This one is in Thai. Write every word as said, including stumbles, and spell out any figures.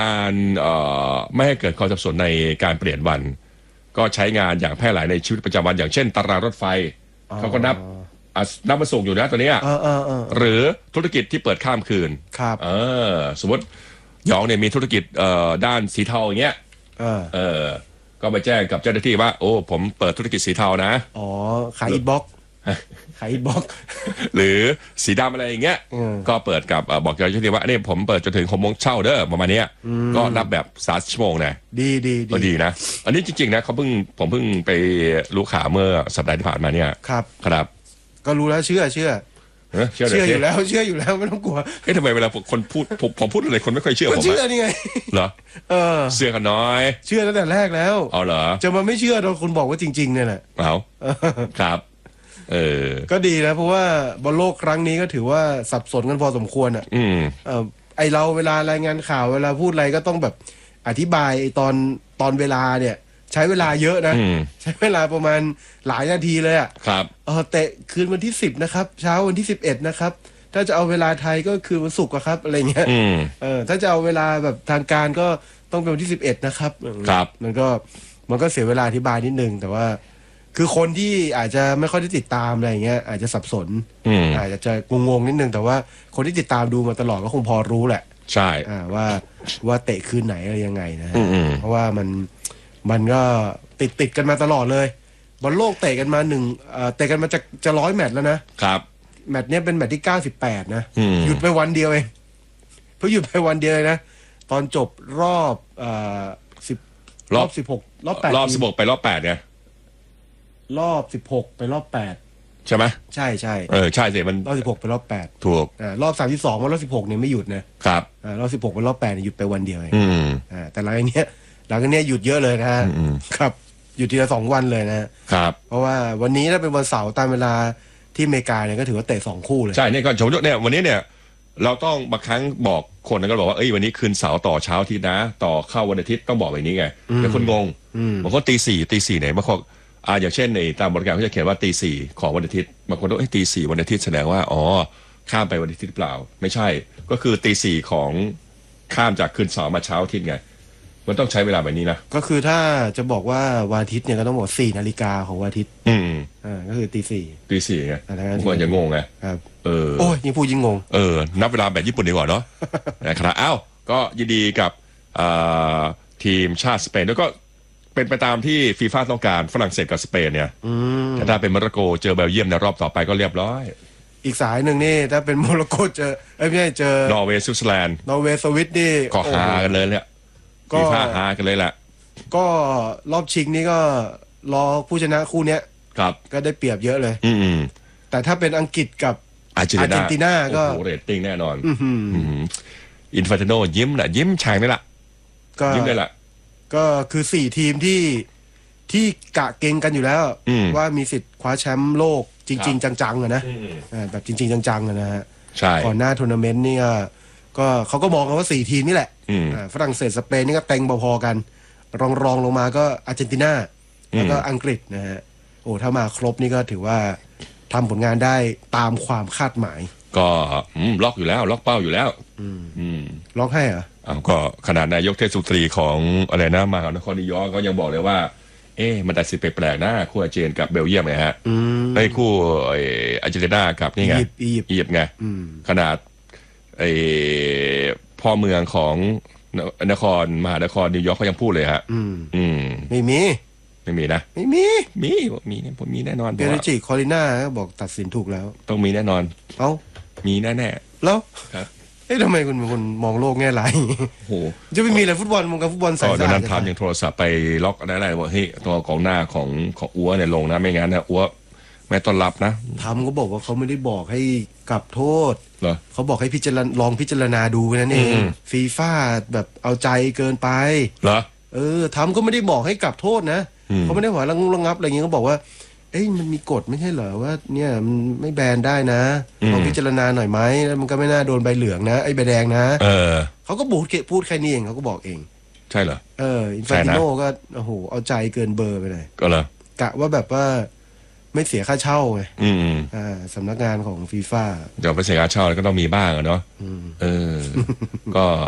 การไม่ให้เกิดความสับสนในการเปลี่ยนวันก็ใช้งานอย่างแพร่หลายในชีวิตประจำวันอย่างเช่นตารางรถไฟเขาก็นับนับมาส่งอยู่นะตัวเนี้ยหรือธุรกิจที่เปิดข้ามคืนครับเออสมมติยองเนี่ยมีธุรกิจด้านสีเทาอย่างเงี้ยเออก็ไปแจ้งกับเจ้าหน้าที่ว่าโอ้ผมเปิดธุรกิจสีเทานะอ๋อขายอินบ็อกขายอินบ็อกหรือสีดำอะไรอย่างเงี้ยก็เปิดกับบอกเจ้าหน้าที่ว่านี่ผมเปิดจนถึงหกโมงเช้าเด้อประมาณนี้ก็นับแบบสามชั่วโมงนะดีดีดีดีนะอันนี้จริงๆนะเขาเพิ่งผมเพิ่งไปรู้ข่าวเมื่อสัปดาห์ที่ผ่านมาเนี่ยครับครับก็รู้แล้วเชื่อเชื่อเชื่ออยู่แล้วเชื่ออยู่แล้วไม่ต้องกลัวเฮ้ยทำไมเวลาคนพูดผมผมพูดอะไรคนไม่ค่อยเชื่อผมเชื่อนี่ไงเหรอเออเชื่อกันน้อยเชื่อตั้งแต่แรกแล้วเอาเหรอจะมาไม่เชื่อตอนคุณบอกว่าจริงๆเนี่ยแหละเอาครับเออก็ดีนะเพราะว่าบอลโลกครั้งนี้ก็ถือว่าสับสนกันพอสมควรอ่ะอืมเออไอเราเวลารายงานข่าวเวลาพูดอะไรก็ต้องแบบอธิบายตอนตอนเวลาเนี่ยใช้เวลาเยอะนะใช้เวลาประมาณหลายนาทีเลยอ่ะครับเออเตะคืนวันที่สิบนะครับเช้าวันที่สิบเอ็ดนะครับถ้าจะเอาเวลาไทยก็คือวันศุกร์ครับอะไรเงี้ยเออถ้าจะเอาเวลาแบบทางการก็ต้องเป็นวันที่สิบเอ็ดนะครับครับมันก็มันก็เสียเวลาอธิบายนิดนึงแต่ว่าคือคนที่อาจจะไม่ค่อยได้ติดตามอะไรเงี้ยอาจจะสับสนอาจจะจะงงๆนิดนึงแต่ว่าคนที่ติดตามดูมาตลอดก็คงพอรู้แหละใช่ว่าว่าเตะคืนไหนอะไรยังไงนะเพราะว่ามันมันก็ติดติดกันมาตลอดเลยบอลโลกเตะกันมาหนึ่งเตะกันมาจะจะร้อยแมตช์แล้วนะครับแมตช์เนี้ยเป็นแมตช์ที่เก้าสิบแปดนะหยุดไปวันเดียวเองเพิ่งหยุดไปวันเดียวนะตอนจบรอบสิบรอบสิบหกรอบแปดรอบสิบหกไปรอบแปดเนี่ยรอบสิบหกไปรอบแปดใช่ไหมใช่ใช่เออใช่สิมันรอบสิบหกไปรอบแปดถูกอ่ารอบสามสิบสองว่ารอบสิบหกเนี่ยไม่หยุดนะครับอ่ารอบสิบหกไปรอบแปดเนี่ยหยุดไปวันเดียวเองอืมอ่าแต่หลังจากนี้หลังจากนี้หยุดเยอะเลยนะฮะครับหยุดทีละสองวันเลยนะครับเพราะว่าวันนี้ถ้าเป็นวันเสาร์ตามเวลาที่อเมริกาเนี่ยก็ถือว่าเตะสองคู่เลยใช่เนี่ยก็สมมติเนี่ยวันนี้เนี่ยเราต้องบางครั้งบอกคนนั้นก็บอกว่าเอ้ยวันนี้คืนเสาร์ต่อเช้าอาทิตย์นะต่อเข้าวันอาทิตย์ต้องบอกแบบนี้ไงแล้วคนงงบางคนตีสี่ตีสี่ไหนบางคนอ่าอย่างเช่นในตามบริการเขาจะเขียนว่าตีสี่ของวันอาทิตย์บางคนต้องเอ้ยตีสี่วันอาทิตย์แสดงว่าอ๋อข้ามไปวันอาทิตย์หรือเปล่าไม่ใช่ก็คือตีสี่ของข้ามจากคืนเสาร์มาเช้าอาทิตย์ไงมันต้องใช้เวลาแบบนี้นะก็คือถ้าจะบอกว่าวันอาทิตย์เนี่ยก็ต้องบอกสี่นาฬิกาของวันอาทิตย์อืมอ่าก็คือตีสี่ตีสี่ไงบางคนจะงงไงครับเออโอ้ยยิ่งพูดยิ่งงงเออนับเวลาแบบญี่ปุ่นดีกว่าเนาะนะครับอ้าวก็ยินดีกับทีมชาติสเปนแล้วก็เป็นไปตามที่ฟีฟ่าต้องการฝรั่งเศสกับสเปนเนี่ยแต่ถ้าเป็นโมร็อกโกเจอเบลเยียมในรอบต่อไปก็เรียบร้อยอีกสายหนึ่งนี่ถ้าเป็นโมร็อกโกเจอเอ้ยไม่ใช่เจอนอร์เวย์สวิตเซอร์แลนด์นอร์เวย์สวิตนี่ก็หากันเลยเนี่ยฟีฟ่าหากันเลยแหละก็รอบชิงนี่ก็รอผู้ชนะคู่เนี้ยครับก็ได้เปรียบเยอะเลยอืมแต่ถ้าเป็นอังกฤษกับอาร์เจนตินาก็โอ้โหเรตติ้งแน่นอนอินฟานติโนยิ้มแหละยิ้มแฉ่งนี่แหละยิ้มได้แหละก็คือสี่ทีมที่ที่กะเก่งกันอยู่แล้วว่ามีสิทธิ์คว้าแชมป์โลกจริงๆจังๆอะนะแบบจริงๆจังๆอะนะฮะก่อนหน้าทัวร์นาเมนต์นี่ก็เขาก็มองกันว่าสี่ทีมนี่แหละฝรั่งเศสสเปนนี่ก็เต็งพอๆกันรองรองลงมาก็อาร์เจนตินาแล้วก็อังกฤษนะฮะโอ้ถ้ามาครบนี่ก็ถือว่าทำผลงานได้ตามความคาดหมายก็ล็อกอยู่แล้วล็อกเป้าอยู่แล้วล็อกให้เหรออ้าวก็ขนาดนายกเทศมนตรีของอะไรนะมหานครนิวยอร์กก็ยังบอกเลยว่าเอ๊ะมันตัดสินไปแปลกนะคู่อาร์เจนกับเบลเยียมไงฮะในคู่อาร์เจนตินากับนี่ไงอียิปต์ไงขนาดไอ้พ่อเมืองของนครมหานครนิวยอร์กเขายังพูดเลยฮะอืมไม่มีไม่มีนะไม่มีมีมีเนี่ยผมมีแน่นอนเบลจิคอริน่าบอกตัดสินถูกแล้วต้องมีแน่นอนเอ้ามีแน่แน่แล้วครับเอ๊ะทำไมคุณคุณมองโลกแง่ร้ายโอ้โหจะไม่มีอะไรฟุตบอลมองกับฟุตบอลใส่ตอนนั้นทำอย่างโทรศัพท์ไปล็อกอะไรๆบอกเฮ้ยตัวของหน้าของของอัวเนี่ยลงนะไม่งั้นนะอัวไม่ต้อนรับนะทำก็บอกว่าเขาไม่ได้บอกให้กลับโทษเหรอเขาบอกให้พิจารณาลองพิจารณาดูนั่นเองฟีฟ่าแบบเอาใจเกินไปเหรอเออทำก็ไม่ได้บอกให้กลับโทษนะเขาไม่ได้บอกระงระงับอะไรเงี้ยเขาบอกว่าเอ้ยมันมีกฎไม่ใช่เหรอว่าเนี่ยมันไม่แบนได้นะลองพิจารณาหน่อยไหมแล้วมันก็ไม่น่าโดนใบเหลืองนะไอ้ใบแดงนะเออเขาก็บูดพูดแค่นี้เองเขาก็บอกเองใช่เหรอเอออินฟานติโนก็โอ้โหเอาใจเกินเบอร์ไปเลยก็เหรอกะว่าแบบว่าไม่เสียค่าเช่าไงอืมอ่าสำนักงานของฟีฟ่าเดี๋ยวไปเสียค่าเช่าก็ต้องมีบ้างอะเนาะเออก็